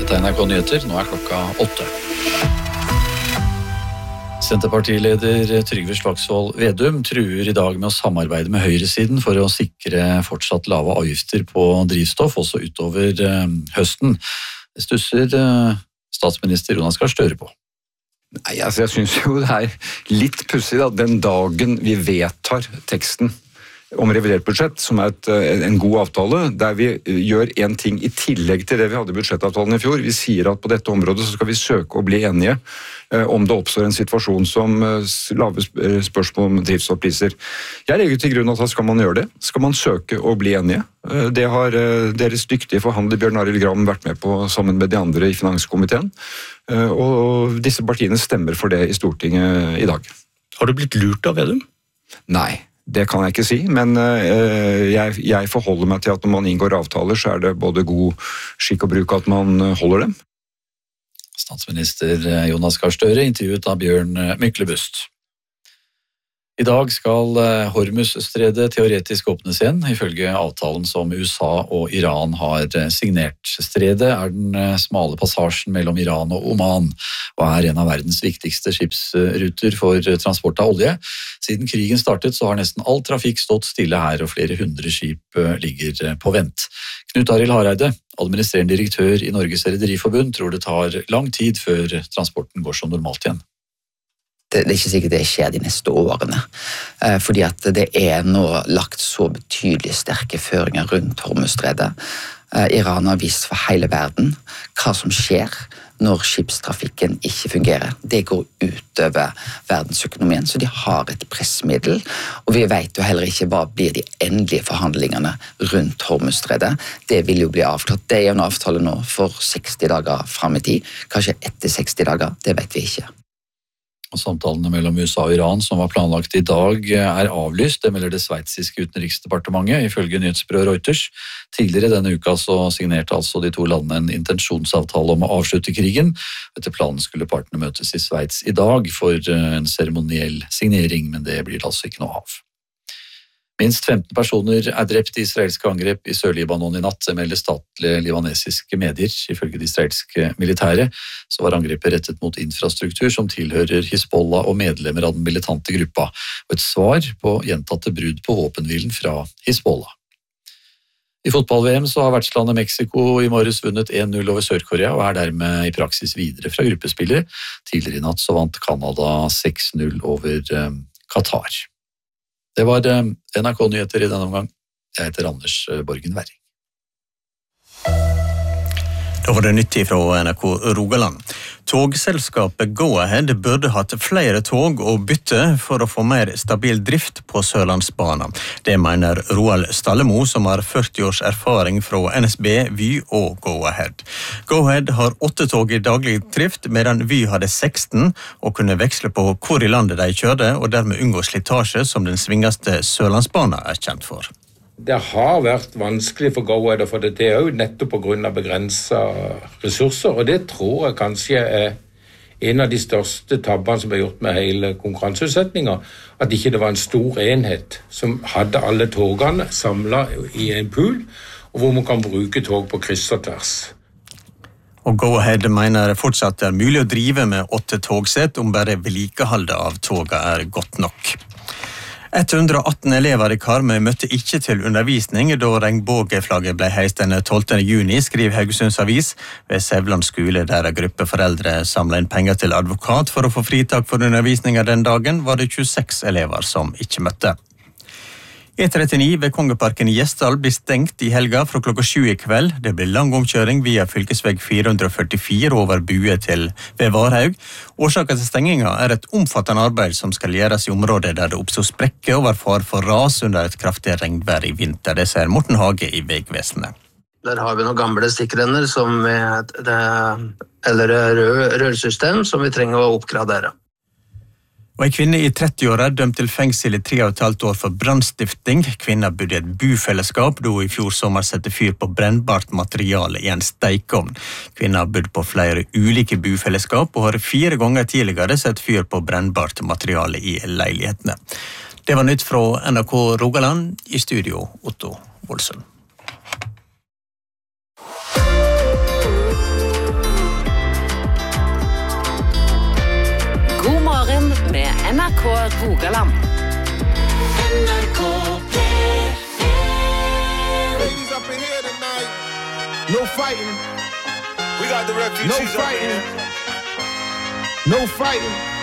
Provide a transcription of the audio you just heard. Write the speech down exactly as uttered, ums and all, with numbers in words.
Dette er N R K Nyheter, nå er klokka åtte. Senterpartileder Trygve Slagsvold Vedum truer i dag med å samarbeide med høyresiden for å sikre fortsatt lave avgifter på drivstoff, også utover høsten. Det stusser statsminister Jonas Gahr Støre på. Nei, altså jeg synes jo det er litt pussig da, den dagen vi vedtar teksten om revidert budsjett, som er et, en god avtale, der vi gjør en ting i tillegg til det vi hadde i budsjettavtalen i fjor. Vi sier at på dette området så skal vi søke å bli enige om det oppstår en situasjon som lave spørsmål om drivstoffpriser. Jeg legger til grunn at da skal man gjøre det. Skal man søke å bli enige. Det har deres dyktige forhandler Bjørn Arild Gram vært med på sammen med de andre i finanskomiteen. Og disse partiene stemmer for det i Stortinget i dag. Har du blitt lurt av Vedum? Nei. Det kan jeg ikke si, men jeg, jeg forholder meg til at når man inngår avtaler, så er det både god skikk og bruk at man holder dem. Statsminister Jonas Gahr Støre intervjuet av Bjørn Myklebust. I dag skal Hormuzstredet teoretisk åpnes igjen, ifølge avtalen som U S A og Iran har signert. Stredet er den smale passasjen mellom Iran og Oman, og er en av verdens viktigste skipsruter for transport av olje. Siden krigen startet så har nesten all trafikk stått stille her, og flere hundre skip ligger på vent. Knut Arild Hareide, administrerende direktør i Norges Rederiforbund, tror det tar lang tid før transporten går som normalt igjen. Det er ikke sikkert det skjer de neste årene, fordi at det er nå lagt så betydelig sterke føringer rundt Hormuzstredet. Iran har vist for hele verden hva som skjer når skipstrafikken ikke fungerer. Det går utover verdensøkonomien, så de har et pressmiddel, og vi vet jo heller ikke hva blir de endelige forhandlingene rundt Hormuzstredet. Det vil jo bli avklart. Det er jo en avtale nå for seksti dager frem i tid, kanskje etter seksti dager, det vet vi ikke. Og samtalene mellom U S A og Iran som var planlagt i dag er avlyst, det melder det sveitsiske utenriksdepartementet, ifølge nyhetsbyrået Reuters. Tidligere denne uka så signerte altså de to landene en intensjonsavtale om å avslutte krigen. Etter planen skulle partene møtes i Sveits i dag for en seremoniell signering, men det blir det altså ikke noe av. Minst femten personer er drept i israelske angrep i Sør-Libanon i natt, melder statlige libanesiske medier. Ifølge de israelske militære så var angrepet rettet mot infrastruktur som tilhører Hizbollah og medlemmer av den militante gruppa, og et svar på gjentatte brudd på våpenhvilen fra Hizbollah. I fotball-V M så har vertslandet Mexico i morges vunnet en null over Sør-Korea og er dermed i praksis videre fra gruppespillet. Tidligere i natt så vant Canada seks null over Qatar. Det var N R K Nyheter i denne omgang. Jeg heter Anders Borgen Werring. Da var det nytt fra N R K Rogaland. Togselskapet Go-Ahead burde hatt flere tog å bytte for å få mer stabil drift på Sørlandsbanen. Det mener Roald Stallemo, som har førti års erfaring fra N S B, Vy og Go-Ahead. Go-Ahead har åtte tog i daglig drift, medan Vy hadde seksten, og kunne veksle på hvor i landet de kjørte, og dermed unngå slitasje som den svingeste Sørlandsbanen er kjent for. Det har vært vanskelig for Go-Ahead å få det til òg, nettopp på grunn av begrenset ressurser, og det tror jeg kanskje er en av de største tabbene som er gjort med hele konkurranseutsetningen, at ikke det var en stor enhet som hadde alle togene samlet i en pool, og hvor man kan bruke tog på kryss og tvers. Og Go-Ahead mener fortsatt det er mulig å drive med åtte togsett om bare vedlikeholdet av toget er godt nok. hundre og atten elever i Karmøy møtte ikke til undervisning da regnbueflagget ble heist den tolvte juni, skriver Haugesunds Avis. Ved Sevland skole, der en gruppe foreldre samlet inn penger til advokat for å få fritak for undervisningen den dagen, var det tjueseks elever som ikke møtte. E trettini ved Kongeparken i Gjesdal blir stengt i helga fra klokka sju i kveld. Det blir lang omkjøring via fylkesveg fire hundre og førtifire over Bue til ved Varhaug. Årsaken til stenginga er et omfattende arbeid som skal gjøres i området der det oppstår sprekker over fare for ras under et kraftig regnvær i vinter. Det sier Morten Hage i Vegvesenet. Der har vi noen gamle stikkrenner som med det, eller rør, rørsystem som vi trenger å oppgradere. Og en kvinne i tretti-åra er dømt til fengsel i tre og et halvt år for brannstifting. Kvinna bodde i et bufellesskap da hun i fjor sommer sette fyr på brennbart materiale i en steikeovn. Kvinna har bodd på flere ulike bufellesskap og har fire ganger tidligere sett fyr på brennbart materiale i leilighetene. Det var nytt fra N R K Rogaland, i studio Otto Olsson. med N R K Rogaland. N R K P fem. Ladies up in here tonight. No fighting. We got the refugees. No fighting. No fighting.